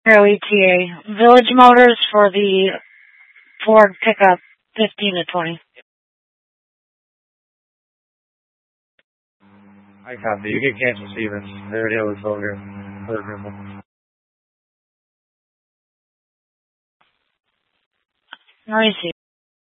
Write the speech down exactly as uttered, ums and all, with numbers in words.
Zero E T A. Village Motors for the Ford pickup, fifteen to twenty. I copy. You get Kansas Stevens. There it is over here. Let me see.